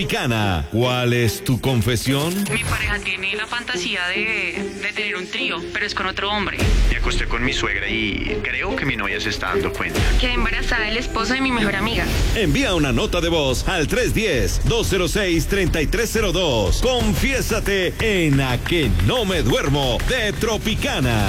Tropicana, ¿cuál es tu confesión? Mi pareja tiene la fantasía de tener un trío, pero es con otro hombre. Me acosté con mi suegra y creo que mi novia se está dando cuenta. Quedé embarazada del esposo de mi mejor amiga. Envía una nota de voz al 310-206-3302. Confiésate en A que no me duermo de Tropicana.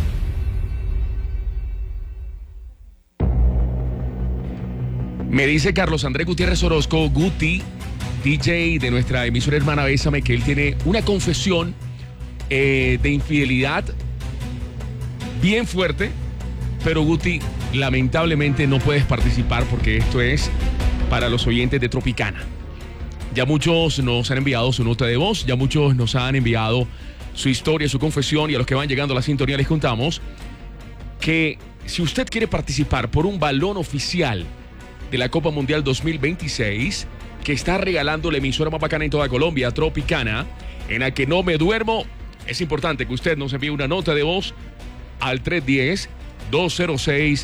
Me dice Carlos Andrés Gutiérrez Orozco, Guti, DJ de nuestra emisora hermana Bésame, que él tiene una confesión de infidelidad bien fuerte, pero Guti, lamentablemente no puedes participar porque esto es para los oyentes de Tropicana. Ya muchos nos han enviado su nota de voz, ya muchos nos han enviado su historia, su confesión, y a los que van llegando a la sintonía les contamos que si usted quiere participar por un balón oficial de la Copa Mundial 2026 que está regalando la emisora más bacana en toda Colombia, Tropicana, en la que no me duermo, es importante que usted nos envíe una nota de voz al 310-206-3302.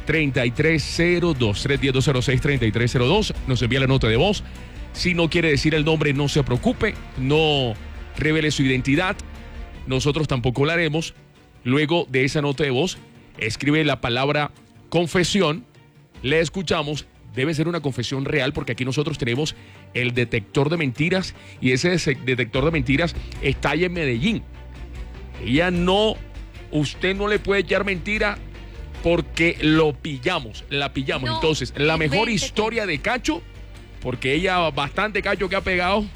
310-206-3302. Nos envía la nota de voz. Si no quiere decir el nombre, no se preocupe, no revele su identidad. Nosotros tampoco la haremos. Luego de esa nota de voz, escribe la palabra confesión. Le escuchamos. Debe ser una confesión real porque aquí nosotros tenemos el detector de mentiras y ese detector de mentiras está ahí en Medellín. Usted no le puede echar mentira porque la pillamos. No, entonces, la mejor historia de Cacho, porque ella bastante Cacho que ha pegado.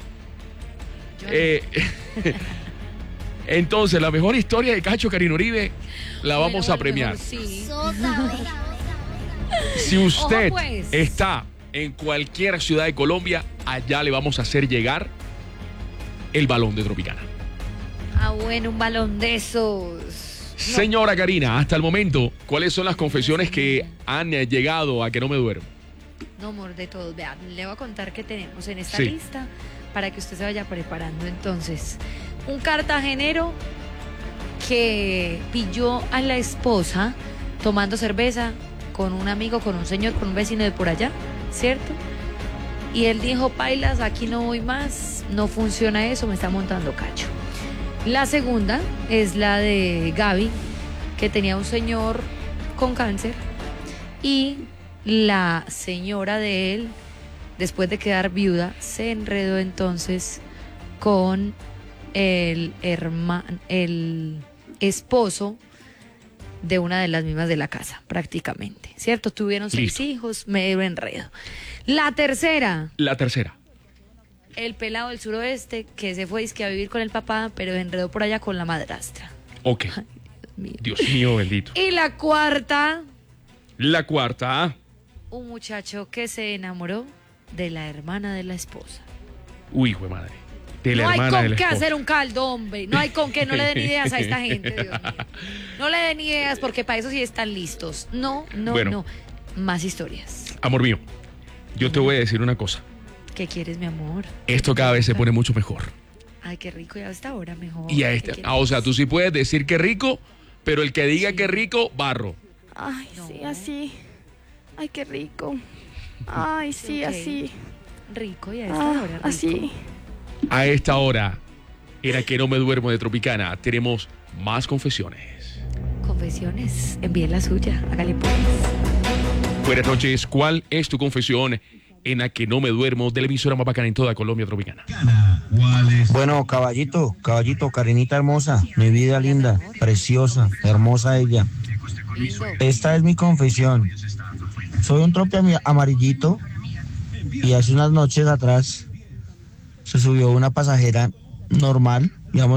Entonces, la mejor historia de Cacho, Karina Uribe, la vamos a premiar. Sí. Si usted está en cualquier ciudad de Colombia, allá le vamos a hacer llegar el balón de Tropicana. Bueno, un balón de esos. Señora Karina, hasta el momento, ¿cuáles son las confesiones que han llegado a que no me duermo? No, amor, de todos. Vean, le voy a contar qué tenemos en esta lista para que usted se vaya preparando. Entonces, un cartagenero que pilló a la esposa tomando cerveza con un amigo, con un señor, con un vecino de por allá, ¿cierto? Y él dijo, pailas, aquí no voy más, no funciona eso, me está montando Cacho. La segunda es la de Gaby, que tenía un señor con cáncer y la señora de él, después de quedar viuda, se enredó entonces con el esposo de una de las mismas de la casa, prácticamente, ¿cierto? Tuvieron 6 hijos, medio enredo. La tercera. El pelado del suroeste que se fue a vivir con el papá, pero enredó por allá con la madrastra. Ok. Ay, Dios mío bendito. Y la cuarta. Un muchacho que se enamoró de la hermana de la esposa. Uy, hijo de madre. No hay con qué hacer un caldo, hombre. No hay con qué, no le den ideas a esta gente, Dios mío. No le den ideas porque para eso sí están listos. No. Más historias. Amor mío, yo te voy a decir una cosa. ¿Qué quieres, mi amor? Esto cada vez se pone mucho mejor. Ay, qué rico, y a esta hora mejor. Y o sea, tú sí puedes decir que rico, pero el que diga que rico, barro. Ay, no. Sí, así. Ay, qué rico. Ay, sí, así. Rico, y a esta hora rico. Así. A esta hora, era que no me duermo de Tropicana. Tenemos más confesiones. Confesiones, envíe la suya, hágale pues. Buenas noches, ¿cuál es tu confesión en la que no me duermo de la emisora más bacana en toda Colombia, Tropicana? Bueno, caballito, Karinita hermosa, mi vida linda, preciosa, hermosa ella. Esta es mi confesión. Soy un trope amarillito y hace unas noches atrás se subió una pasajera normal,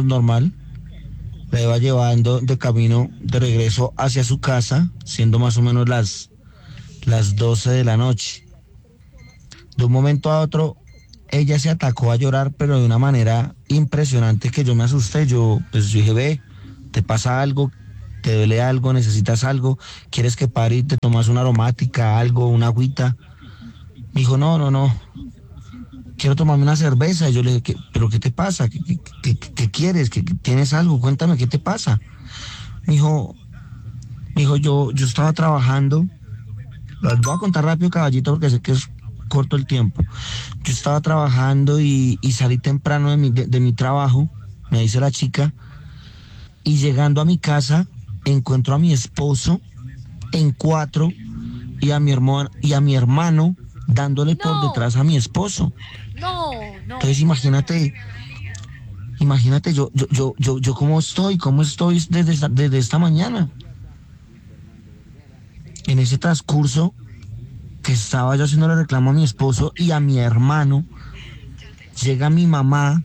la iba llevando de camino de regreso hacia su casa, siendo más o menos las 12 de la noche. De un momento a otro, ella se atacó a llorar, pero de una manera impresionante que yo me asusté. Yo dije, ve, ¿te pasa algo? ¿Te duele algo? ¿Necesitas algo? ¿Quieres que pare y te tomas una aromática, algo, una agüita? Me dijo, no. Quiero tomarme una cerveza. Y yo le dije, ¿pero qué te pasa? ¿Qué quieres? ¿Tienes algo? Cuéntame, ¿qué te pasa? Me dijo, yo estaba trabajando. Las voy a contar rápido, caballito, porque sé que es corto el tiempo. Yo estaba trabajando y salí temprano de mi trabajo, me dice la chica, y llegando a mi casa encuentro a mi esposo en 4 y a mi hermano dándole por detrás a mi esposo. No. Entonces imagínate yo cómo estoy desde esta mañana. En ese transcurso que estaba yo haciéndole reclamo a mi esposo y a mi hermano, llega mi mamá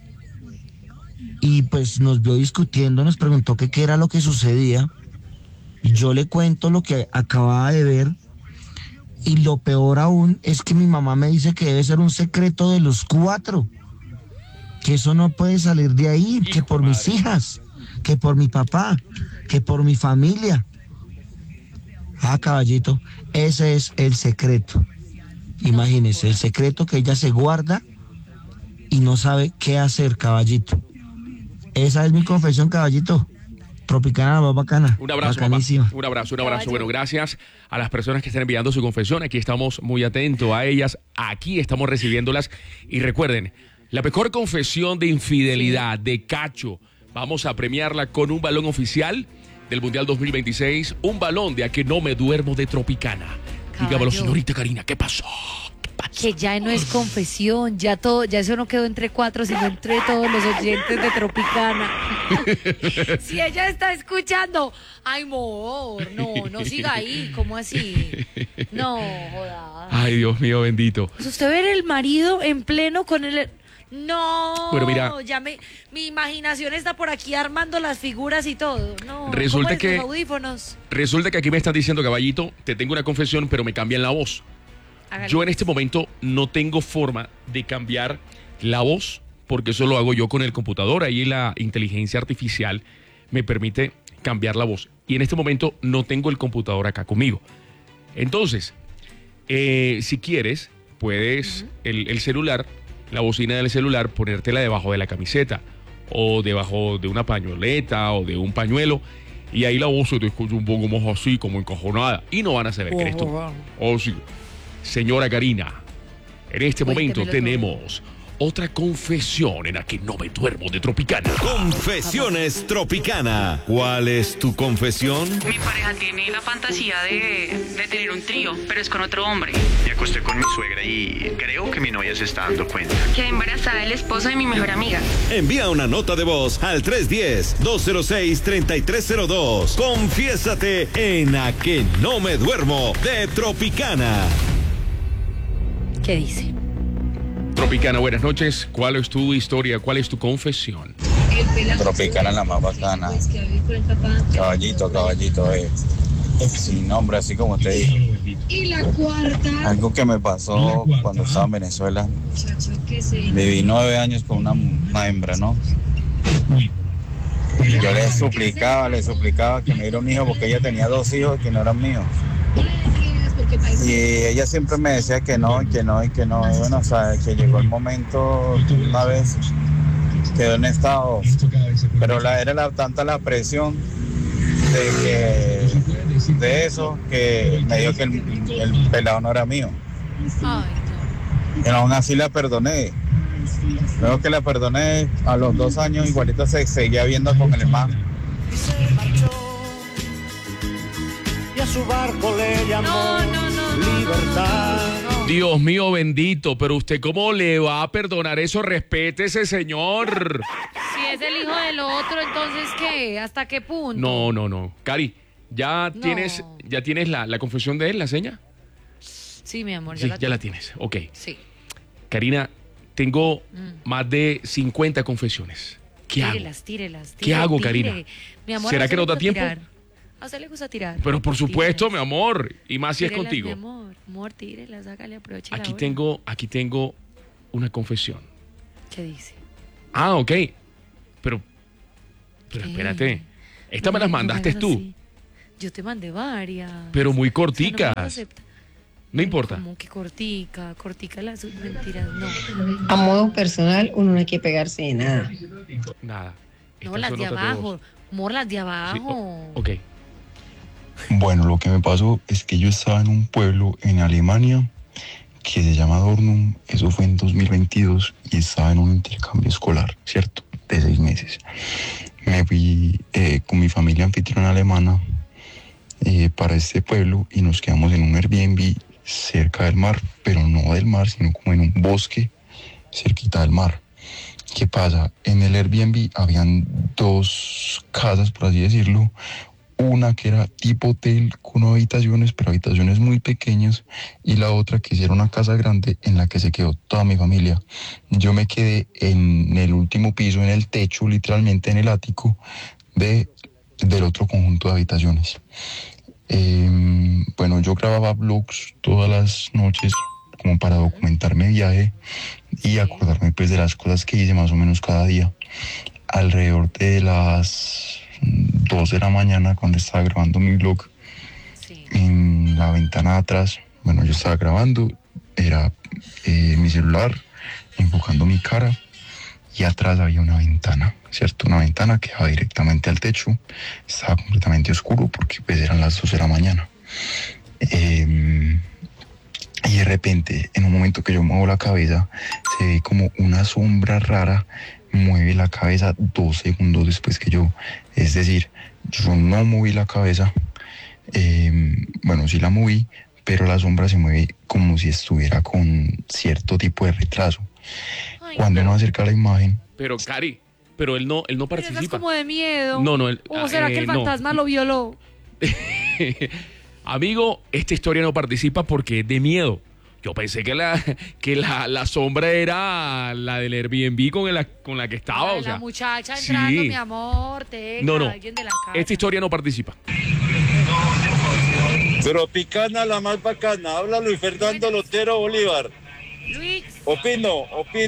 y pues nos vio discutiendo, nos preguntó qué era lo que sucedía. Yo le cuento lo que acababa de ver y lo peor aún es que mi mamá me dice que debe ser un secreto de los 4, que eso no puede salir de ahí, que por mis hijas, que por mi papá, que por mi familia. Caballito, ese es el secreto. Imagínese, el secreto que ella se guarda y no sabe qué hacer, caballito. Esa es mi confesión, caballito. Tropicana, más bacana. Un abrazo, papá. Un abrazo. Bueno, gracias a las personas que están enviando su confesión. Aquí estamos muy atentos a ellas. Aquí estamos recibiéndolas. Y recuerden, la mejor confesión de infidelidad, de cacho, vamos a premiarla con un balón oficial del Mundial 2026. Un balón de A Que No Me Duermo de Tropicana. Dígamelo, señorita Karina, ¿qué pasó? Que ya no es confesión, ya eso no quedó entre 4, sino entre todos los oyentes de Tropicana. Si ella está escuchando, ay, amor, no siga ahí, ¿cómo así? No, joda. Ay, Dios mío, bendito. Pues usted ver el marido en pleno con el... No, bueno, mira, ya mi imaginación está por aquí armando las figuras y todo. No, resulta que los audífonos. Resulta que aquí me están diciendo, caballito, te tengo una confesión, pero me cambian la voz. Hágale. Yo en este momento no tengo forma de cambiar la voz, porque eso lo hago yo con el computador. Ahí la inteligencia artificial me permite cambiar la voz. Y en este momento no tengo el computador acá conmigo. Entonces, si quieres, puedes el celular, la bocina del celular, ponértela debajo de la camiseta o debajo de una pañoleta o de un pañuelo. Y ahí la voz se te escucha un poco más así, como encajonada. Y no van a saber que eres tú. Oh, sí. Señora Karina, en este momento tenemos otra confesión en A Que No Me Duermo de Tropicana. Confesiones Tropicana. ¿Cuál es tu confesión? Mi pareja tiene la fantasía de tener un trío, pero es con otro hombre. Me acosté con mi suegra y creo que mi novia se está dando cuenta. Quedé embarazada del esposo de mi mejor amiga. Envía una nota de voz al 310-206-3302. Confiésate en A Que No Me Duermo de Tropicana. ¿Qué dice? Tropicana, buenas noches. ¿Cuál es tu historia? ¿Cuál es tu confesión? Tropicana, la más bacana. Caballito, sin nombre, así como usted dijo. Y la cuarta. Algo que me pasó cuando estaba en Venezuela. Viví 9 años con una hembra, ¿no? Y yo le suplicaba que me diera un hijo porque ella tenía 2 hijos que no eran míos. Y ella siempre me decía que no. Y bueno, o sea, que llegó el momento, una vez quedó en estado, pero era tanta la presión de eso que me dijo que el pelado no era mío. Y aún así la perdoné. Luego que la perdoné, a los 2 años igualito se seguía viendo con el hermano. Y a su barco le llamó Libertad. Dios mío bendito, pero usted ¿cómo le va a perdonar eso? Respétese, señor. Si es el hijo del otro, entonces ¿qué? ¿Hasta qué punto? No. Cari, ¿ya tienes la confesión de él, la seña? Sí, mi amor, ya la tienes, ok. Sí. Karina, tengo más de 50 confesiones. ¿Qué hago? Tírelas. ¿Qué hago, Karina? Mi amor, ¿será que nos da tiempo? A usted le gusta tirar. Pero por supuesto, mi amor. Y más si es contigo. Mi amor, tírelas, hágale, aproveche Aquí la hora. aquí tengo una confesión. ¿Qué dice? Ah, ok. Pero espérate. Esta me las mandaste tú. Así. Yo te mandé varias. Pero muy corticas. O sea, no importa. Como que cortica las mentiras, no. A modo personal, uno no hay que pegarse de nada. Nada. No, las de abajo. Amor, las de abajo. Sí, ok. Bueno, lo que me pasó es que yo estaba en un pueblo en Alemania que se llama Dornum. Eso fue en 2022 y estaba en un intercambio escolar, ¿cierto? De 6 meses. Me fui con mi familia anfitriona alemana para este pueblo y nos quedamos en un Airbnb cerca del mar, pero no del mar, sino como en un bosque cerquita del mar. ¿Qué pasa? En el Airbnb habían 2 casas, por así decirlo. Una que era tipo hotel con habitaciones, pero habitaciones muy pequeñas, y la otra que era una casa grande en la que se quedó toda mi familia. Yo me quedé en el último piso, en el techo, literalmente en el ático del otro conjunto de habitaciones. Bueno, yo grababa vlogs todas las noches como para documentar mi viaje y acordarme pues de las cosas que hice más o menos cada día. Alrededor de las 2 de la mañana, cuando estaba grabando mi vlog, en la ventana de atrás, bueno, yo estaba grabando, era mi celular enfocando mi cara, y atrás había una ventana, ¿cierto? Una ventana que daba directamente al techo, estaba completamente oscuro porque pues eran las 2 de la mañana. Y de repente, en un momento que yo muevo la cabeza, se ve como una sombra rara mueve la cabeza 2 segundos después que yo. Es decir, yo no moví la cabeza, bueno, sí la moví, pero la sombra se mueve como si estuviera con cierto tipo de retraso. Ay, cuando uno acerca la imagen... Pero, Cari, pero él no participa. Es como de miedo. No, ¿O será que el fantasma lo violó? Amigo, esta historia no participa porque es de miedo. Yo pensé que la sombra era la del Airbnb con la que estaba. La, o sea, la muchacha entrando, sí. Mi amor, alguien de la casa. Esta historia no participa. Pero Picana, la más bacana. Habla Luis Fernando Lotero Bolívar. Luis. Opino.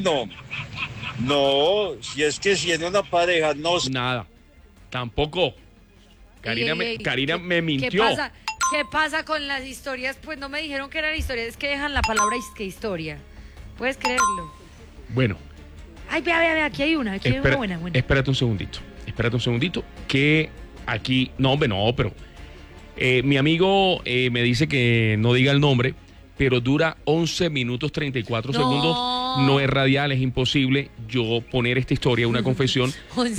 No, si es que si en una pareja no... Nada, tampoco. Karina me mintió. ¿Qué pasa con las historias? Pues no me dijeron que eran historias, es que dejan la palabra historia. ¿Puedes creerlo? Bueno. Ay, vea, aquí hay una buena. Espérate un segundito, que aquí... No, hombre, no, pero... mi amigo me dice que no diga el nombre, pero dura 11 minutos 34 segundos. No es radial, es imposible yo poner esta historia, una confesión.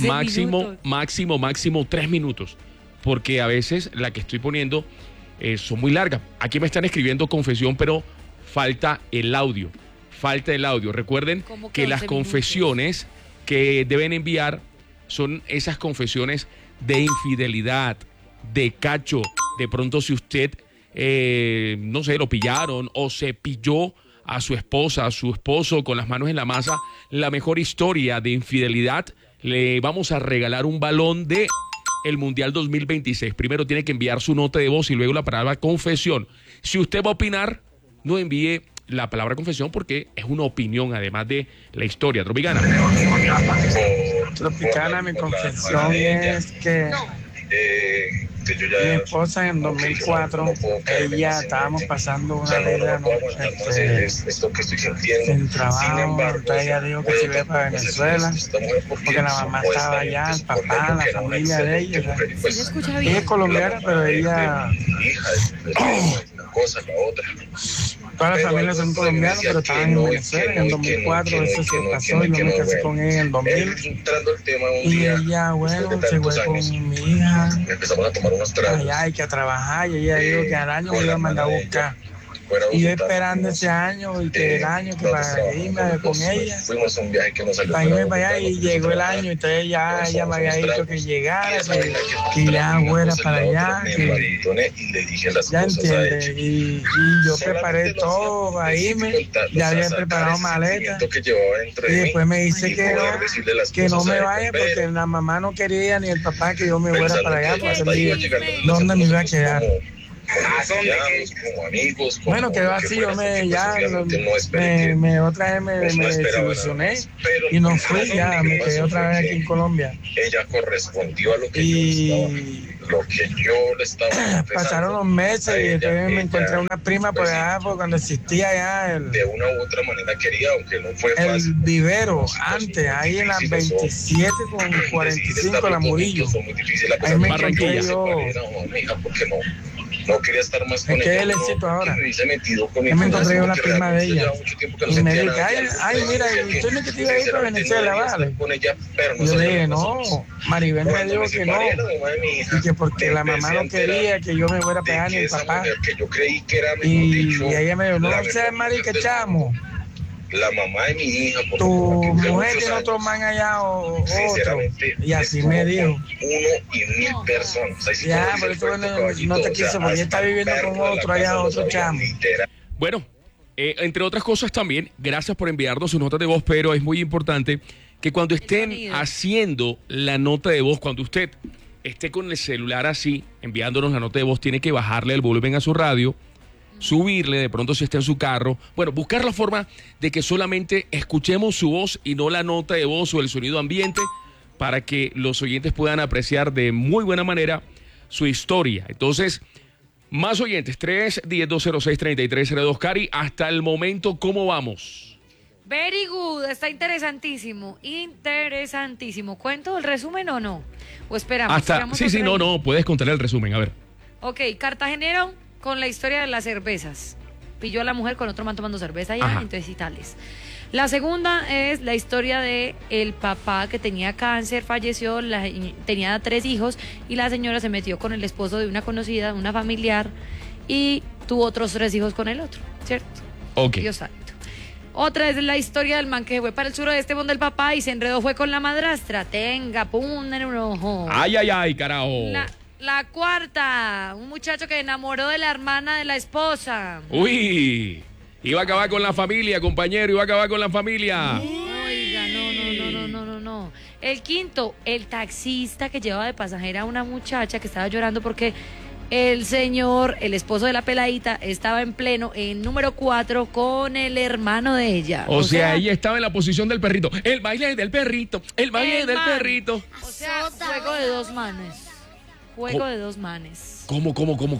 máximo 3 minutos. Porque a veces la que estoy poniendo son muy largas. Aquí me están escribiendo confesión, pero falta el audio. Recuerden que las confesiones que deben enviar son esas confesiones de infidelidad, de cacho. De pronto si usted, no sé, lo pillaron o se pilló a su esposa, a su esposo con las manos en la masa, la mejor historia de infidelidad, le vamos a regalar un balón de el Mundial 2026. Primero tiene que enviar su nota de voz y luego la palabra confesión. Si usted va a opinar, no envíe la palabra confesión porque es una opinión además de la historia. Tropicana. Tropicana, mi confesión es que mi esposa en 2004, ella estábamos pasando una vida sin trabajo, entonces ella dijo que se iba para Venezuela, porque la mamá estaba allá, el papá, la familia de ella. Ella es colombiana, pero ella... Todas las familias son colombianas, pero estaban en Venezuela. En 2004 eso se pasó y yo me casé con ella en 2000. Y ella, bueno, se fue con mi hija. Allá hay que trabajar y ella dijo que al año me iba a mandar a buscar. Y yo esperando ese año y que el año que para irme con ella, para irme para allá, y llegó el año, entonces ya ella me había dicho que llegara, que ya fuera para allá, que ya entiende, y yo preparé todo para irme, ya había preparado maletas, y después me dice que no me vaya porque la mamá no quería ni el papá que yo me fuera para allá, porque ¿dónde me iba a quedar? Bueno, quedó así, yo otra vez me desilusioné y no fui, ya me quedé otra vez aquí en Colombia. Ella correspondió a lo que yo le estaba pasaron los meses y después me encontré una prima por allá, por cuando existía ya de una u otra manera quería, aunque no fue fácil. El vivero, antes, ahí en las 27 con 45 la Murillo. Ahí me encontré yo. no quería estar más con ella. ¿Qué le cito ahora? Me hubiese metido con mi me encontré familia, la prima de ella. No y me dijo, ay, mira, usted no es que te iba a ir para Venezuela, vale. Con ella, pero yo le dije, no, Maribel me dijo que no. Y que porque la mamá no quería que yo me fuera a pegar ni el papá. Que yo creí que era, y ella me dijo, no seas marica, chamo. La mamá de mi hija. Tu mujer tiene otro man allá o otro. Y así me dijo. 1 y 1000 personas. Ya, por eso no te quiso, porque ella está viviendo con otro allá, otro chamo. Bueno, entre otras cosas también, gracias por enviarnos sus notas de voz, pero es muy importante que cuando estén haciendo la nota de voz, cuando usted esté con el celular así, enviándonos la nota de voz, tiene que bajarle el volumen a su radio, subirle de pronto si está en su carro, bueno, buscar la forma de que solamente escuchemos su voz y no la nota de voz o el sonido ambiente para que los oyentes puedan apreciar de muy buena manera su historia. Entonces, más oyentes, 310-206-3302. Cari, hasta el momento, ¿cómo vamos? Very good, está interesantísimo, interesantísimo. ¿Cuento el resumen o no? ¿O esperamos? Sí, no, puedes contar el resumen, a ver. Ok, cartagenero con la historia de las cervezas. Pilló a la mujer con otro man tomando cerveza allá, entonces y tales. La segunda es la historia de el papá que tenía cáncer, falleció, tenía 3 hijos y la señora se metió con el esposo de una conocida, una familiar, y tuvo otros 3 hijos con el otro, ¿cierto? Ok. Dios santo. Otra es la historia del man que fue para el suroeste donde el papá y se enredó, fue con la madrastra. Tenga, pum, en un ojo. Ay, carajo. La cuarta, un muchacho que enamoró de la hermana de la esposa. Uy, iba a acabar con la familia, compañero, iba a acabar con la familia. Oiga, no. El quinto, el taxista que llevaba de pasajera a una muchacha que estaba llorando porque el señor, el esposo de la peladita, estaba en pleno en número 4 con el hermano de ella. O sea, ella estaba en la posición del perrito. El baile del perrito, el baile del perrito. O sea, juego de 2 manes. Juego de 2 manes. ¿Cómo?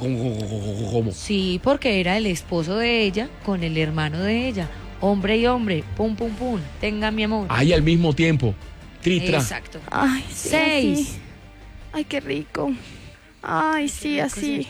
Sí, porque era el esposo de ella con el hermano de ella. Hombre y hombre, pum, pum, pum. Tenga mi amor. Ay, al mismo tiempo. Tritra. Exacto. Ay, sí, 6. Así. Ay, qué rico. Ay, sí, así.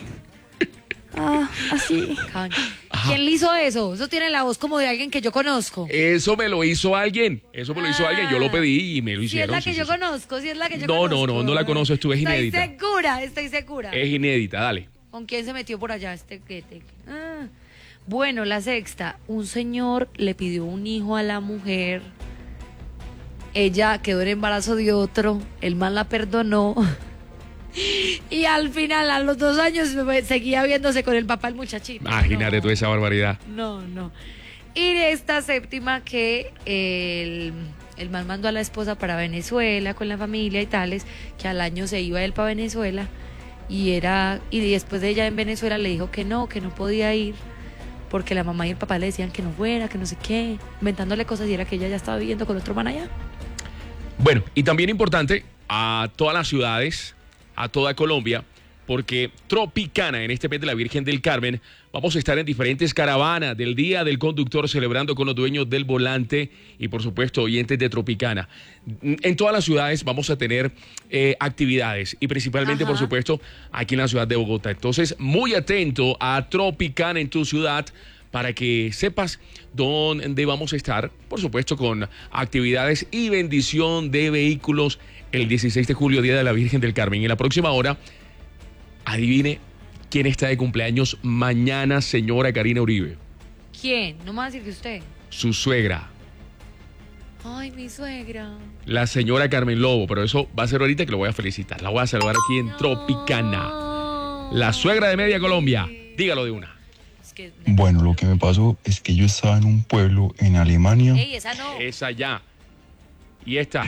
Así. ¿Quién le hizo eso? Eso tiene la voz como de alguien que yo conozco. Eso me lo hizo alguien. Yo lo pedí y me lo hicieron. Si es la que yo conozco. No la conoces tú, es inédita. Estoy segura. Es inédita, dale. ¿Con quién se metió por allá este? Bueno, la sexta. Un señor le pidió un hijo a la mujer. Ella quedó en embarazo de otro. El man la perdonó. Y al final, a los 2 años, seguía viéndose con el papá el muchachito. Imagínate tú esa barbaridad. No. Y esta séptima, que el man mandó a la esposa para Venezuela con la familia y tales, que al año se iba él para Venezuela y después de ella en Venezuela le dijo que no podía ir porque la mamá y el papá le decían que no fuera, que no sé qué, inventándole cosas y era que ella ya estaba viviendo con otro man allá. Bueno, y también importante a todas las ciudades, a toda Colombia, porque Tropicana, en este mes de la Virgen del Carmen, vamos a estar en diferentes caravanas del Día del Conductor, celebrando con los dueños del volante y, por supuesto, oyentes de Tropicana. En todas las ciudades vamos a tener actividades y principalmente, por supuesto, aquí en la ciudad de Bogotá. Entonces, muy atento a Tropicana en tu ciudad para que sepas dónde vamos a estar, por supuesto, con actividades y bendición de vehículos el 16 de julio, Día de la Virgen del Carmen. Y en la próxima hora, adivine quién está de cumpleaños mañana, señora Karina Uribe. ¿Quién? No me va a decir que usted. Su suegra. Ay, mi suegra. La señora Carmen Lobo, pero eso va a ser ahorita que lo voy a felicitar. La voy a saludar aquí en Tropicana. La suegra de Media Colombia. Dígalo de una. Bueno, lo que me pasó es que yo estaba en un pueblo en Alemania. Ey, esa no. Esa ya. Y esta.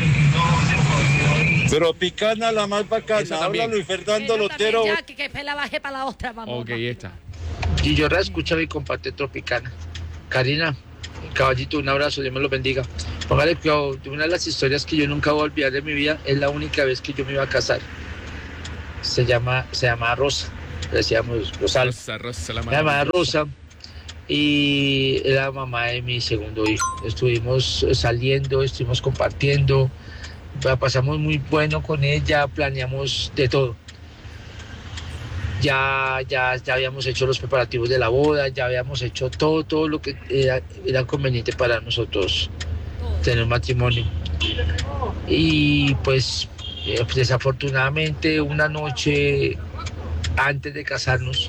Tropicana, la más bacana. Habla Luis Fernando Lotero. Ya, que la bajé para la otra, mamá. Ok, esta. Y yo escucha mi comparte Tropicana. Karina, caballito, un abrazo, Dios me lo bendiga. Póngale cuidado, una de las historias que yo nunca voy a olvidar de mi vida es la única vez que yo me iba a casar. Se llama Rosa, le decíamos Rosa, la llamaba Rosa, y era mamá de mi segundo hijo. Estuvimos saliendo, estuvimos compartiendo, la pasamos muy bueno con ella, planeamos de todo. Ya habíamos hecho los preparativos de la boda, ya habíamos hecho todo lo que era conveniente para nosotros tener un matrimonio. Y pues desafortunadamente una noche antes de casarnos,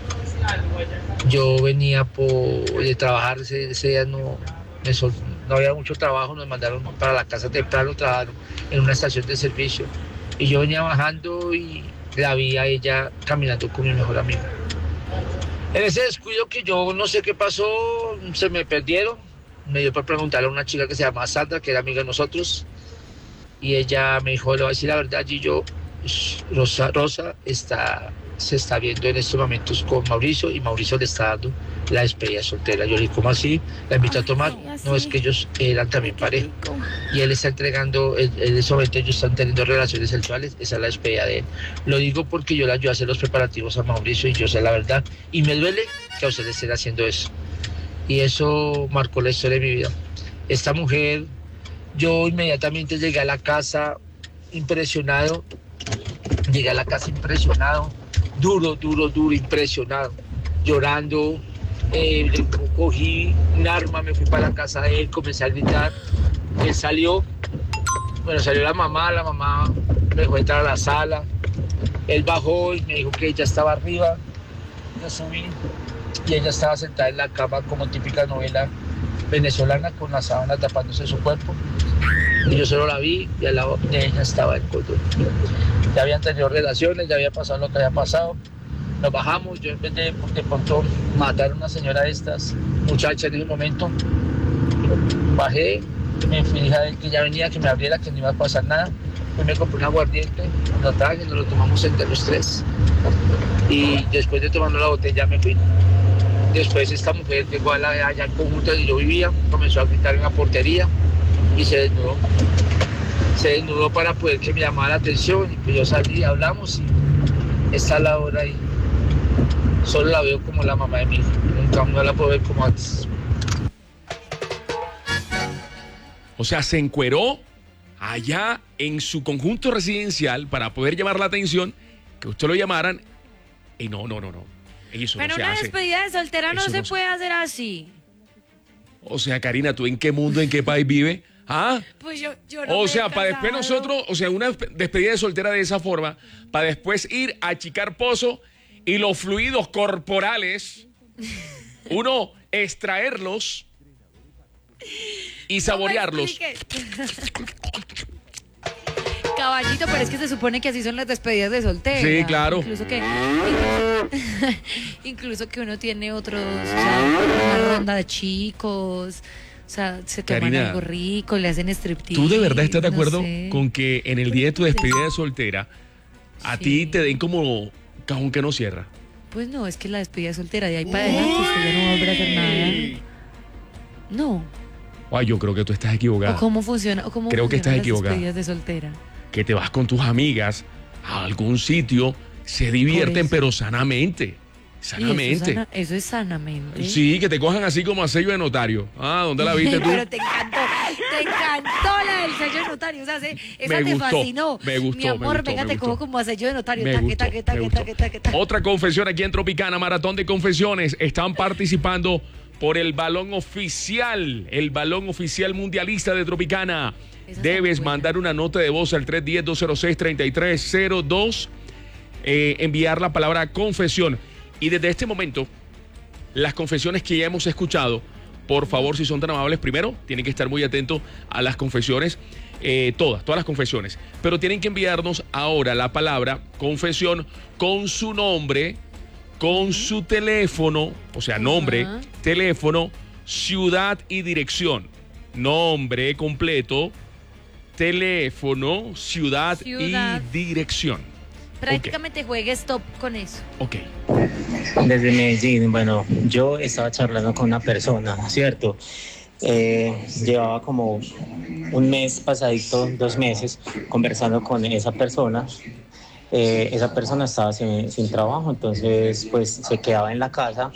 yo venía de trabajar, ese día no había mucho trabajo, nos mandaron para la casa temprano, trabajaron en una estación de servicio. Y yo venía bajando y la vi a ella caminando con mi mejor amigo. En ese descuido que yo no sé qué pasó, se me perdieron. Me dio por preguntarle a una chica que se llama Sandra, que era amiga de nosotros. Y ella me dijo, le voy a decir la verdad, Gillo, Rosa se está viendo en estos momentos con Mauricio y Mauricio le está dando la despedida soltera. Yo le dije, ¿cómo así? ¿La invito a tomar? No, es que ellos eran también pareja. Y él está entregando, en ese momento ellos están teniendo relaciones sexuales, esa es la despedida de él. Lo digo porque yo le ayudé a hacer los preparativos a Mauricio y yo sé la verdad. Y me duele que a ustedes estén haciendo eso. Y eso marcó la historia de mi vida. Esta mujer, yo inmediatamente llegué a la casa impresionado. Duro, impresionado, llorando. Cogí un arma, me fui para la casa de él, comencé a gritar. Él salió la mamá me dejó entrar a la sala. Él bajó y me dijo que ella estaba arriba. Yo subí y ella estaba sentada en la cama como típica novela venezolana, con la sábana tapándose su cuerpo. Y yo solo la vi y al lado de ella estaba el cordón. Ya habían tenido relaciones, ya había pasado lo que había pasado. Nos bajamos, yo en vez de pronto matar a una señora de estas, muchacha en ese momento, bajé, me fui a ver que ya venía, que me abriera, que no iba a pasar nada. Yo me compré un aguardiente, lo traje, nos lo tomamos entre los tres. Y después de tomarnos la botella me fui. Después esta mujer llegó allá al conjunto donde yo vivía, comenzó a gritar en la portería y se desnudó. Se desnudó para poder que me llamara la atención y pues yo salí, hablamos y está a la hora y solo la veo como la mamá de mi hijo, nunca no la puedo ver como antes. O sea, se encueró allá en su conjunto residencial para poder llamar la atención, que usted lo llamaran y no. Eso pero no se una hace. Despedida de soltera no Eso se puede hacer así. O sea, Karina, ¿tú en qué mundo, en qué país vives? ¿Ah? Pues yo no O me sea, he para después casado. nosotros, o sea, una despedida de soltera de esa forma, para después ir a achicar pozo y los fluidos corporales, uno extraerlos y saborearlos. Caballito, pero es que se supone que así son las despedidas de soltera. Sí, claro. Incluso que uno tiene otros, o sea, una ronda de chicos, o sea, se toman Karina, algo rico, le hacen striptease. ¿Tú de verdad estás de acuerdo sé. con que en el día de tu despedida de soltera a ti te den como cajón que no cierra? Pues no, es que la despedida de soltera, de ahí para adelante usted ya no va a volver a hacer nada. No. Ay, yo creo que tú estás equivocada. ¿O cómo funciona? Creo que estás las equivocada. despedidas de soltera? Que te vas con tus amigas a algún sitio, se divierten, pero sanamente. Sanamente. Eso es sanamente. Sí, que te cojan así como a sello de notario. Ah, ¿dónde la viste tú? Pero te encantó la del sello de notario. O sea, esa te fascinó. Me gustó. Mi amor, venga, te cojo como a sello de notario. Taque. Otra confesión aquí en Tropicana, maratón de confesiones. Están participando por el balón oficial mundialista de Tropicana. Debes mandar una nota de voz al 310-206-3302, enviar la palabra confesión. Y desde este momento, las confesiones que ya hemos escuchado, por favor, si son tan amables, primero, tienen que estar muy atentos a las confesiones, todas las confesiones. Pero tienen que enviarnos ahora la palabra confesión con su nombre, con su teléfono, o sea, nombre, teléfono, ciudad y dirección. Nombre completo, teléfono, ciudad y dirección. Prácticamente juegue stop con eso. Ok. Desde Medellín, bueno, yo estaba charlando con una persona, ¿cierto? Llevaba como un mes pasadito, 2 meses, conversando con esa persona. Esa persona estaba sin trabajo, entonces pues se quedaba en la casa.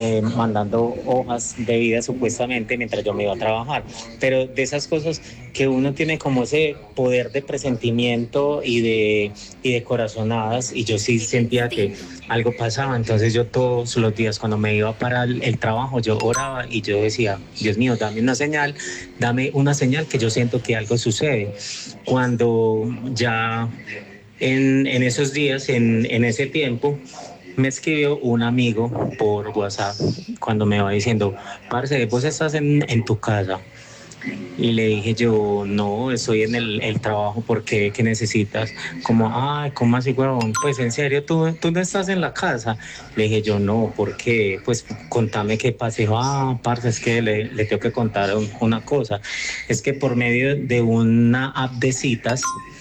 mandando hojas de vida supuestamente mientras yo me iba a trabajar, pero de esas cosas que uno tiene como ese poder de presentimiento y de corazonadas, y yo sí sentía que algo pasaba. Entonces yo todos los días cuando me iba para el trabajo yo oraba y yo decía: Dios mío, dame una señal que yo siento que algo sucede. Cuando ya en esos días, en ese tiempo, me escribió un amigo por WhatsApp cuando me va diciendo: parce, ¿vos estás en tu casa? Y le dije yo: no, estoy en el trabajo. ¿Por qué? ¿Qué necesitas? Como: ay, ¿cómo así, huevón? Pues en serio, ¿tú no estás en la casa? Le dije yo: no, ¿por qué? Pues contame qué pasa. Dijo: parce, es que le tengo que contar una cosa. Es que por medio de una app de citas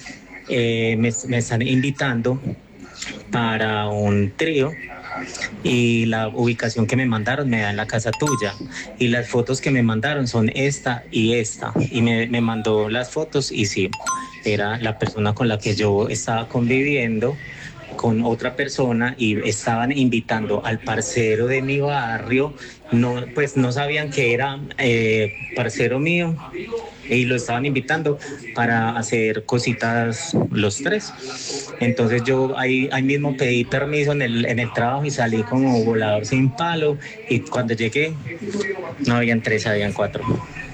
me están invitando para un trío, y la ubicación que me mandaron me da en la casa tuya, y las fotos que me mandaron son esta, y me mandó las fotos, y sí, era la persona con la que yo estaba conviviendo con otra persona, y estaban invitando al parcero de mi barrio. No, pues no sabían que era parcero mío, y lo estaban invitando para hacer cositas los tres. Entonces yo ahí mismo pedí permiso en el trabajo y salí como volador sin palo, y cuando llegué no habían 3, habían 4.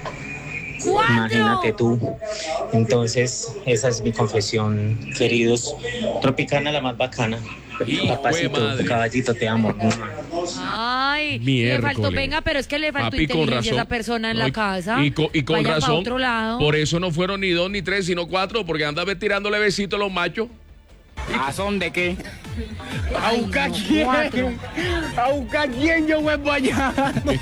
Imagínate tú. Entonces esa es mi confesión, queridos. Tropicana, la más bacana. Papacito, caballito, te amo. Ay, Miércoles. le faltó, venga, pero es que le faltó Papi, con inteligencia a razón. esa persona en No, la casa. Y con Vaya pa' razón. otro lado. Por eso no fueron ni 2 ni 3, sino 4, porque andaba tirándole besitos a los machos. ¿A son de qué? ¿A Ay, buscar no, quién? 4. ¿A buscar quién yo vuelvo allá?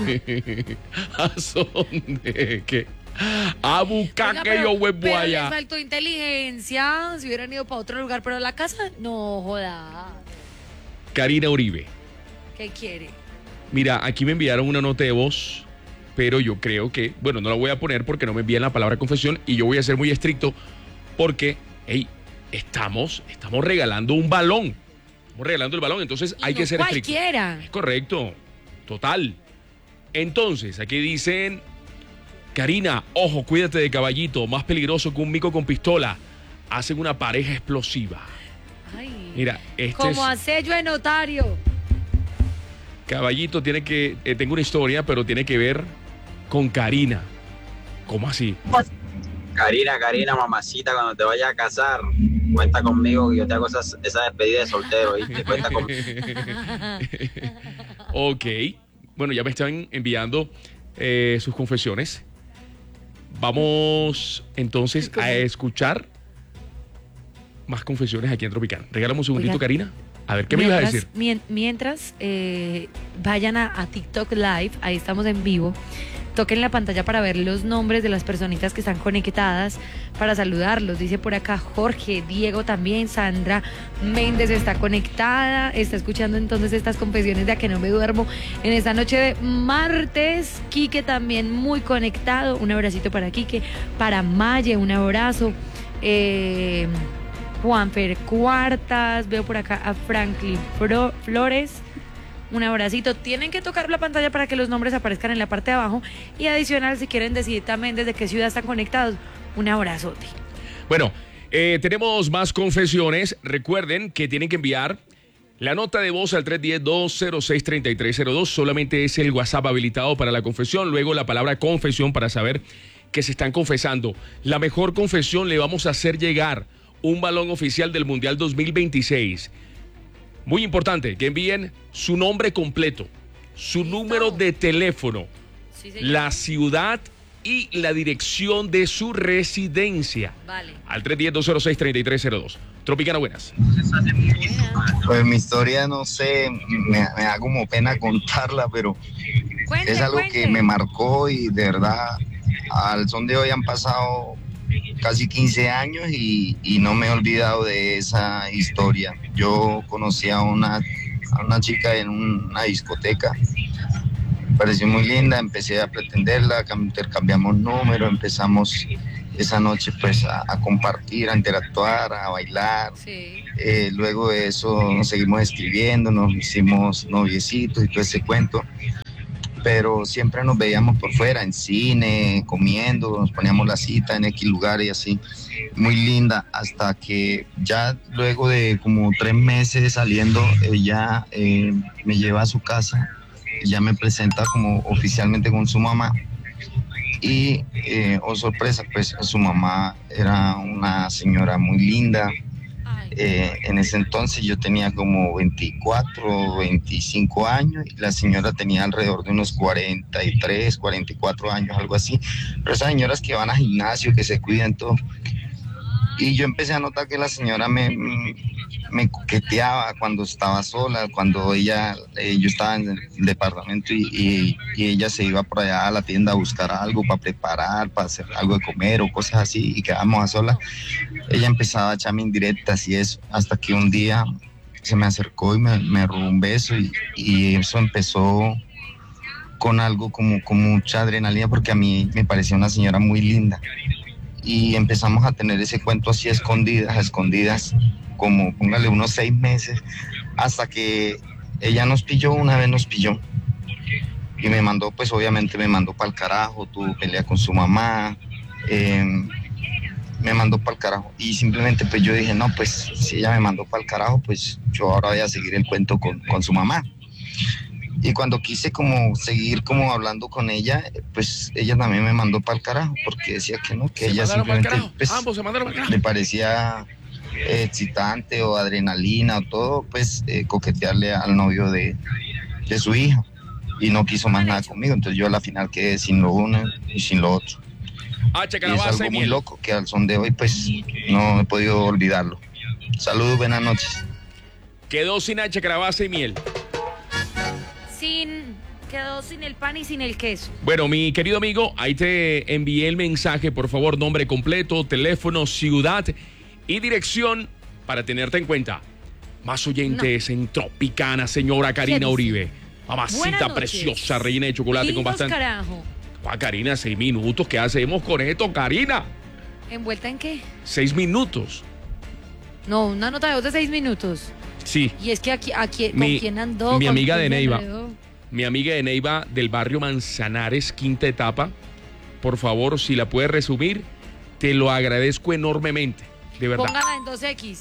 ¿A son de qué? A buscar Venga, que pero- yo vuelvo pero allá. le faltó inteligencia. Si hubieran ido para otro lugar, pero la casa, no joda. Karina Uribe. ¿Qué quiere? Mira, aquí me enviaron una nota de voz, pero yo creo que, bueno, no la voy a poner porque no me envían la palabra confesión, y yo voy a ser muy estricto porque, hey, estamos regalando un balón. Estamos regalando el balón, entonces hay no que ser estricto. cualquiera. Es correcto, total. Entonces, aquí dicen: Karina, ojo, cuídate de Caballito, más peligroso que un mico con pistola. Hacen una pareja explosiva. Ay, Mira, como a sello de notario. Caballito tengo una historia, pero tiene que ver con Karina. ¿Cómo así? Karina, mamacita, cuando te vayas a casar, cuenta conmigo, que yo te hago esa despedida de soltero, y te cuenta conmigo. Ok. Bueno, ya me están enviando sus confesiones. Vamos entonces a escuchar más confesiones aquí en Tropicana. Regálame un segundito, Oiga, Karina. A ver, ¿qué me ibas a decir? Mientras vayan a TikTok Live, ahí estamos en vivo. Toquen la pantalla para ver los nombres de las personitas que están conectadas, para saludarlos. Dice por acá Jorge, Diego también, Sandra Méndez está conectada, está escuchando entonces estas confesiones de A Que No Me Duermo en esta noche de martes. Quique también muy conectado, un abracito para Quique, para Maye, un abrazo. Juanfer Cuartas, veo por acá a Franklin Flores. Un abracito. Tienen que tocar la pantalla para que los nombres aparezcan en la parte de abajo. Y adicional, si quieren decir también desde qué ciudad están conectados, un abrazote. Bueno, tenemos más confesiones. Recuerden que tienen que enviar la nota de voz al 310-206-3302. Solamente es el WhatsApp habilitado para la confesión. Luego la palabra confesión para saber que se están confesando. La mejor confesión le vamos a hacer llegar un balón oficial del Mundial 2026. Muy importante que envíen su nombre completo, su número de teléfono, la ciudad y la dirección de su residencia. Vale. Al 310-206-3302. Tropicana, buenas. Pues mi historia, no sé, me da como pena contarla, pero es algo que me marcó, y de verdad, al son de hoy han pasado casi 15 años y no me he olvidado de esa historia. Yo conocí a una chica en una discoteca pareció muy linda, empecé a pretenderla, intercambiamos números, empezamos esa noche pues a compartir, a interactuar, a bailar. Sí. Luego de eso nos seguimos escribiendo, nos hicimos noviecitos y todo ese cuento. Pero siempre nos veíamos por fuera, en cine, comiendo, nos poníamos la cita en X lugar y así, muy linda, hasta que ya luego de como 3 meses saliendo, ella me lleva a su casa, ya me presenta como oficialmente con su mamá, y oh sorpresa, pues su mamá era una señora muy linda. En ese entonces yo tenía como 24, 25 años y la señora tenía alrededor de unos 43, 44 años, algo así. Pero esas señoras que van al gimnasio, que se cuidan todo. Y yo empecé a notar que la señora me coqueteaba cuando estaba sola, cuando yo estaba en el departamento y ella se iba por allá a la tienda a buscar algo para preparar, para hacer algo de comer o cosas así, y quedábamos a solas. Ella empezaba a echarme indirectas y eso, hasta que un día se me acercó y me robó un beso y eso empezó con algo como mucha adrenalina, porque a mí me parecía una señora muy linda. Y empezamos a tener ese cuento así a escondidas, como póngale unos 6 meses, hasta que ella una vez nos pilló y me mandó, pues obviamente me mandó para el carajo, tuvo pelea con su mamá, me mandó para el carajo, y simplemente pues yo dije, no, pues si ella me mandó para el carajo, pues yo ahora voy a seguir el cuento con su mamá. Y cuando quise como seguir como hablando con ella, pues ella también me mandó para el carajo, porque decía que no, que ella simplemente pues, le parecía excitante o adrenalina o todo, pues coquetearle al novio de su hija, y no quiso más nada conmigo. Entonces yo a la final quedé sin lo uno y sin lo otro. Y es algo muy loco que al son de hoy pues no he podido olvidarlo. Saludos, buenas noches. Quedó sin H, calabaza y miel. Quedó sin el pan y sin el queso. Bueno, mi querido amigo, ahí te envié el mensaje, por favor, nombre completo, teléfono, ciudad y dirección para tenerte en cuenta. Más oyentes en Tropicana, señora Karina Uribe. Mamacita preciosa, rellena de chocolate con bastante. Carajo. Karina, 6 minutos, ¿qué hacemos con esto, Karina? ¿Envuelta en qué? 6 minutos. No, una nota de voz de 6 minutos. Sí. Y es que aquí ¿con quién andó? Mi amiga de Neiva. Mi amiga de Neiva del barrio Manzanares, quinta etapa. Por favor, si la puedes resumir, te lo agradezco enormemente. De verdad. Póngala en 2X.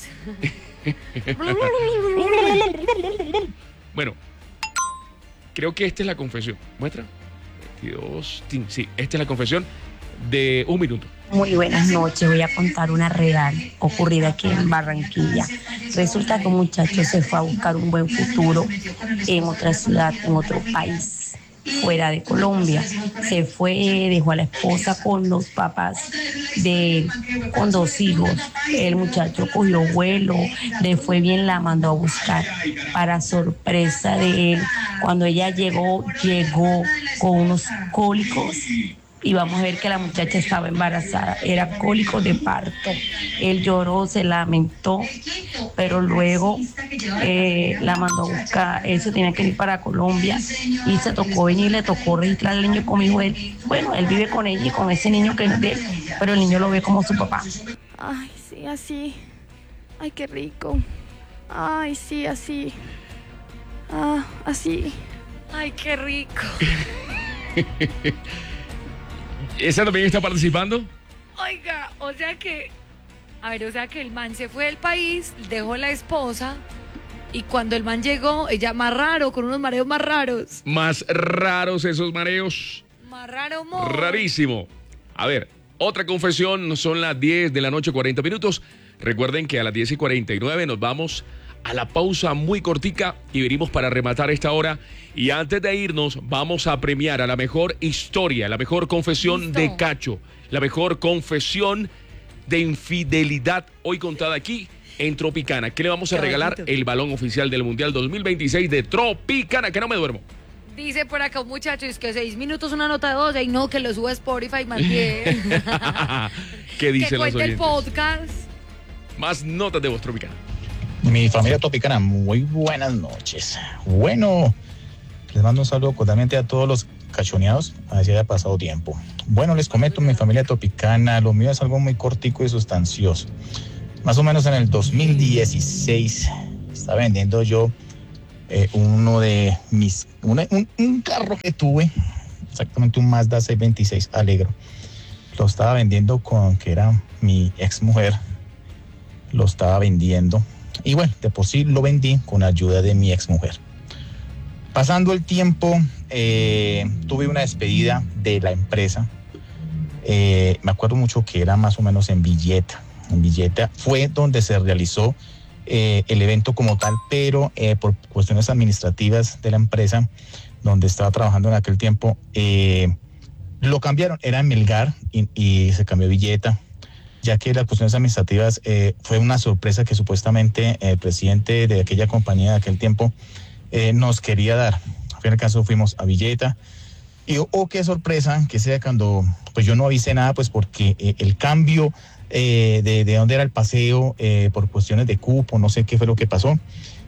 Bueno, creo que esta es la confesión. ¿Muestra? 22. Sí, esta es la confesión de 1 minuto. Muy buenas noches, voy a contar una real ocurrida aquí en Barranquilla. Resulta que un muchacho se fue a buscar un buen futuro en otra ciudad, en otro país, fuera de Colombia. Se fue, dejó a la esposa con los papás de él, con 2 hijos. El muchacho cogió vuelo, le fue bien, la mandó a buscar. Para sorpresa de él, cuando ella llegó con unos cólicos. Y vamos a ver que la muchacha estaba embarazada, era cólico de parto. Él lloró, se lamentó, pero luego la mandó a buscar. Él se tenía que ir para Colombia y se tocó venir, le tocó registrar al niño como hijo de él. Bueno, él vive con ella y con ese niño que es de él, pero el niño lo ve como su papá. Ay, sí, así. Ay, qué rico. Ay, sí, así. Ah, así. Ay, qué rico. ¿Esa también está participando? Oiga, o sea que el man se fue del país, dejó la esposa, y cuando el man llegó, ella más raro, con unos mareos más raros. Más raros esos mareos. Más raro, amor. Rarísimo. A ver, otra confesión, son las 10 de la noche, 40 minutos. Recuerden que a las 10:49 nos vamos a la pausa muy cortica y venimos para rematar esta hora. Y antes de irnos, vamos a premiar a la mejor historia, la mejor confesión de Cacho, la mejor confesión de infidelidad hoy contada aquí en Tropicana. ¿Qué le vamos a regalar? El balón oficial del Mundial 2026 de Tropicana, que no me duermo. Dice por acá un muchacho, es que 6 minutos una nota de voz, y no, que lo suba a Spotify más bien. ¿Qué dicen los oyentes? Que cuente el podcast. Más notas de voz, Tropicana. Mi familia Tropicana, muy buenas noches. Bueno, Les mando un saludo cordialmente a todos los cachoneados, así haya pasado tiempo. Bueno, les comento, mi familia tropicana, lo mío es algo muy cortico y sustancioso. Más o menos en el 2016 estaba vendiendo yo uno de mis, un carro que tuve, exactamente un Mazda 626 Alegro. Lo estaba vendiendo con, que era mi ex mujer, lo estaba vendiendo. Y bueno, de por sí lo vendí con ayuda de mi ex mujer. Pasando el tiempo, tuve una despedida de la empresa. Me acuerdo mucho que era más o menos en Villeta. En Villeta fue donde se realizó el evento como tal, pero por cuestiones administrativas de la empresa donde estaba trabajando en aquel tiempo, lo cambiaron, era en Melgar y se cambió a Villeta, ya que las cuestiones administrativas fue una sorpresa que supuestamente el presidente de aquella compañía de aquel tiempo nos quería dar. Al fin y al caso fuimos a Villeta y qué sorpresa que sea cuando pues yo no avisé nada, pues porque el cambio de dónde era el paseo por cuestiones de cupo, no sé qué fue lo que pasó,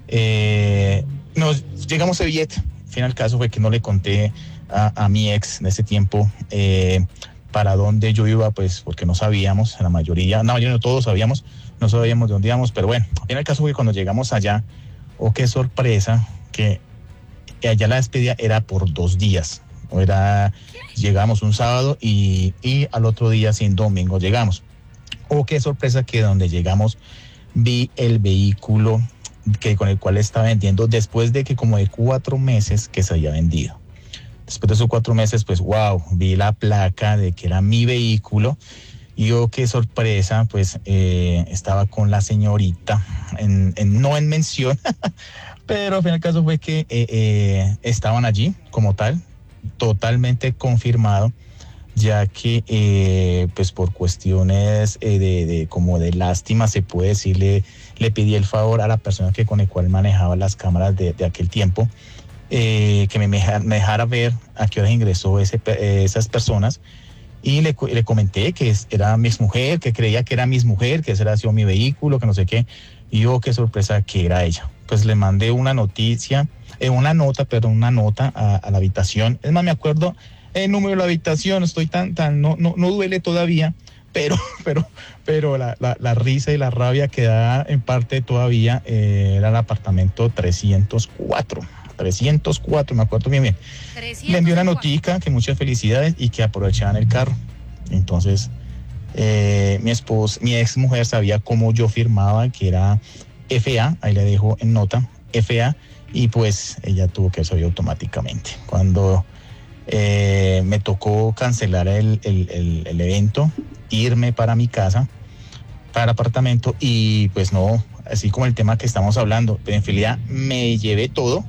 nos llegamos a Villeta. Al fin y al caso fue que no le conté a mi ex en ese tiempo para dónde yo iba, pues porque no sabíamos, la mayoría, no todos sabíamos, no sabíamos de dónde íbamos, pero bueno, al fin y al caso fue que cuando llegamos allá, qué sorpresa, que allá la despedida era por 2 días, llegamos un sábado y al otro día, sin domingo, llegamos. Qué sorpresa que donde llegamos vi el vehículo con el cual estaba vendiendo después de que como de 4 meses que se había vendido. Después de esos 4 meses, pues wow, vi la placa de que era mi vehículo y qué sorpresa, pues estaba con la señorita, no en mención, pero al fin y al caso fue que estaban allí como tal, totalmente confirmado, ya que pues por cuestiones como de lástima, se puede decir, le pedí el favor a la persona con el cual manejaba las cámaras de aquel tiempo, que me dejara ver a qué horas ingresó esas personas, y le comenté que era mi exmujer, que creía que era mi exmujer, que ese era sido mi vehículo, que no sé qué, y qué sorpresa que era ella. Pues le mandé una nota a la habitación. Es más, me acuerdo el número de la habitación, estoy no duele todavía, pero la risa y la rabia que da en parte todavía era el apartamento 304, me acuerdo bien. Le envió una notica que muchas felicidades y que aprovechaban el carro. Entonces, mi ex mujer sabía cómo yo firmaba, que era FA, ahí le dejo en nota, FA, y pues ella tuvo que saber automáticamente. Cuando me tocó cancelar el evento, irme para mi casa, para el apartamento, y pues no, así como el tema que estamos hablando, de infidelidad, me llevé todo,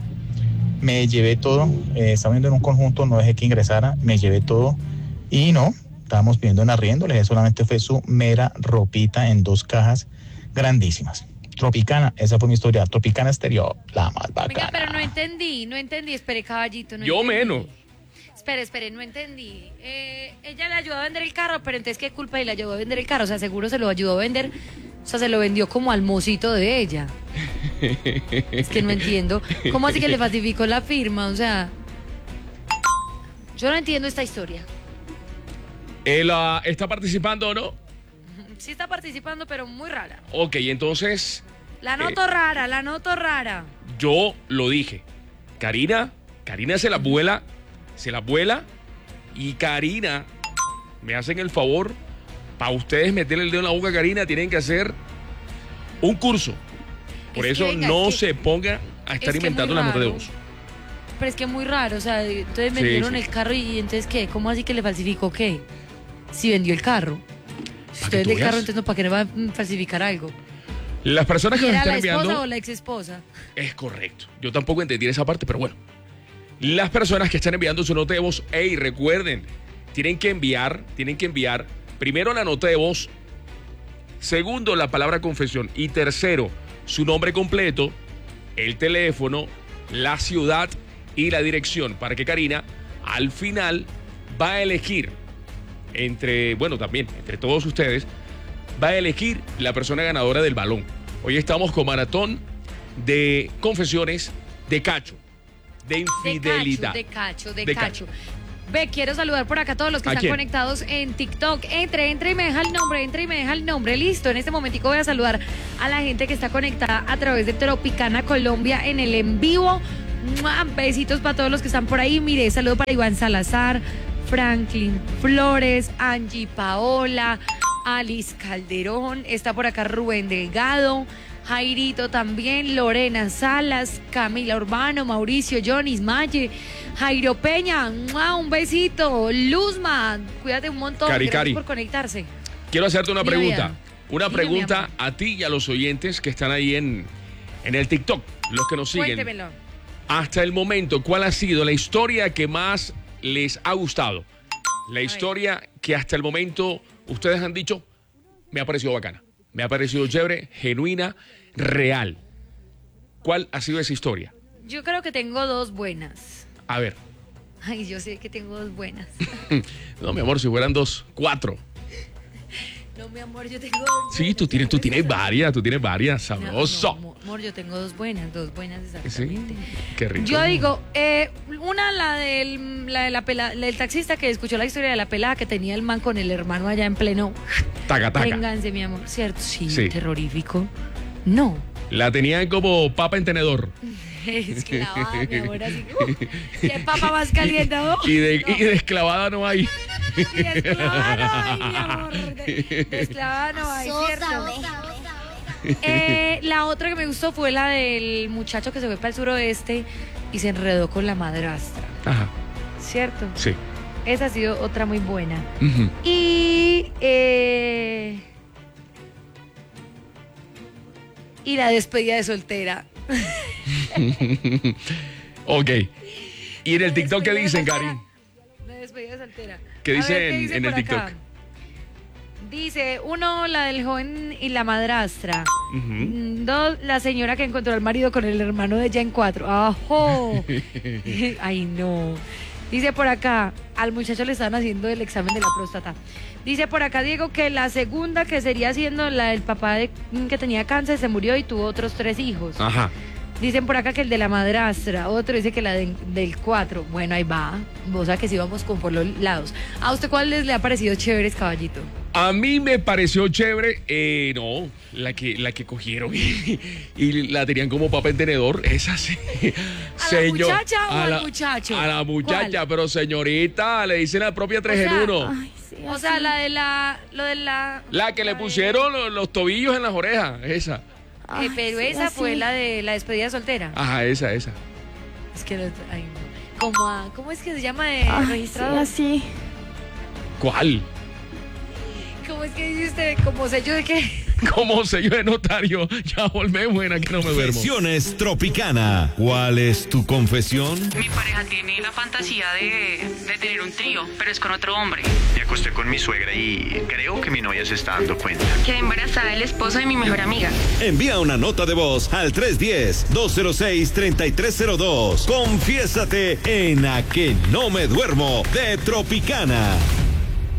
estaba viendo en un conjunto, no dejé que ingresara, me llevé todo, y no, estábamos pidiendo en arriendo, le dejé solamente fue su mera ropita en 2 cajas grandísimas. Tropicana, esa fue mi historia, Tropicana Exterior, la más bacana. Venga, pero no entendí, espere, caballito, Yo menos. Espere, no entendí. Ella le ayudó a vender el carro, pero entonces ¿qué culpa? Y le ayudó a vender el carro, o sea, seguro se lo ayudó a vender, o sea, se lo vendió como al mocito de ella. Es que no entiendo. ¿Cómo así que le falsificó la firma? O sea, yo no entiendo esta historia. ¿Él está participando o no? Sí está participando, pero muy rara. Ok, entonces... La noto rara. Yo lo dije. Karina se la vuela, y Karina, me hacen el favor, para ustedes meterle el dedo en la boca a Karina, tienen que hacer un curso. Por eso venga, no se ponga a estar inventando las notas de voz. Pero es que es muy raro, o sea, entonces vendieron el carro y entonces ¿qué? ¿Cómo así que le falsificó qué? Si vendió el carro. Si usted vende el carro, entonces no, ¿para qué le va a falsificar algo? Las personas que nos están enviando... ¿Era la esposa o la ex esposa? Es correcto. Yo tampoco entendí esa parte, pero bueno. Las personas que están enviando su nota de voz, recuerden, tienen que enviar primero la nota de voz, segundo la palabra confesión y tercero su nombre completo, el teléfono, la ciudad y la dirección, para que Karina al final va a elegir entre todos ustedes, va a elegir la persona ganadora del balón. Hoy estamos con maratón de confesiones de Cacho. de infidelidad. De cacho. Ve, quiero saludar por acá a todos los que están conectados en TikTok. Entra y me deja el nombre. Listo, en este momentico voy a saludar a la gente que está conectada a través de Tropicana Colombia en el en vivo. ¡Mua! Besitos para todos los que están por ahí. Mire, saludo para Iván Salazar, Franklin Flores, Angie Paola, Alice Calderón. Está por acá Rubén Delgado, Jairito también, Lorena Salas, Camila Urbano, Mauricio, Jonis, Maye, Jairo Peña, ¡mua! Un besito. Luzma, cuídate un montón. Gracias por conectarse. Quiero hacerte una pregunta. Una pregunta a ti y a los oyentes que están ahí en el TikTok, los que nos siguen. Cuéntemelo. Hasta el momento, ¿cuál ha sido la historia que más les ha gustado? La historia que hasta el momento ustedes han dicho, me ha parecido bacana, me ha parecido chévere, genuina, real. ¿Cuál ha sido esa historia? Yo creo que tengo dos buenas. A ver. Ay, yo sé que tengo dos buenas. No, mi amor, si fueran 2, 4. No, mi amor, yo tengo dos. Sí, tú tienes varias, sabroso. No, amor, yo tengo dos buenas exactamente. Sí, qué rico. Yo digo, una, la del taxista que escuchó la historia de la pelada que tenía el man con el hermano allá en pleno. Taca. Vénganse, mi amor, ¿cierto? Sí, terrorífico. No. La tenían como papa en tenedor. Esclavada, mi amor, así. ¿Qué papa más caliente, no? Y de esclavada no hay. Y de esclavada no hay, mi amor. De esclavada no hay, ¿cierto? La otra que me gustó fue la del muchacho que se fue para el suroeste y se enredó con la madrastra. Ajá. ¿Cierto? Sí. Esa ha sido otra muy buena. Uh-huh. Y la despedida de soltera. Ok. ¿Y en el TikTok qué dicen, Cari? La despedida de soltera. ¿Qué dicen en el TikTok? Acá? Dice, 1, la del joven y la madrastra. Uh-huh. 2, la señora que encontró al marido con el hermano de ella en 4. ¡Ajo! Ay, no. Dice por acá, al muchacho le estaban haciendo el examen de la próstata. Dice por acá, Diego, que la segunda, que sería siendo la del papá que tenía cáncer, se murió y tuvo otros 3 hijos. Ajá. Dicen por acá que el de la madrastra. Otro dice que la del 4. Bueno, ahí va. O sea que sí vamos por los lados. ¿A usted cuál le ha parecido chévere, caballito? A mí me pareció chévere, no, la que cogieron y la tenían como papa en tenedor, esa sí. ¿A la muchacha o al muchacho? A la muchacha, ¿cuál? Pero señorita, le dicen la propia 3 en 1. Ay, sí, o sea, La que le pusieron los tobillos en las orejas, esa. Ay, pero sí, esa fue la de la despedida soltera. Ajá, esa. Es que, ay, no. ¿Cómo es que se llama de registrado? Sí, así. ¿Cuál? ¿Cómo es que dice usted? ¿Como sello de qué? Como sello de notario. Ya volvemos en Aquí No Me Duermo. Confesiones Tropicana. ¿Cuál es tu confesión? Mi pareja tiene la fantasía de tener un trío, pero es con otro hombre. Me acosté con mi suegra y creo que mi novia se está dando cuenta. Quedé embarazada del esposo de mi mejor amiga. Envía una nota de voz al 310-206-3302. Confiésate en A Que No Me Duermo de Tropicana.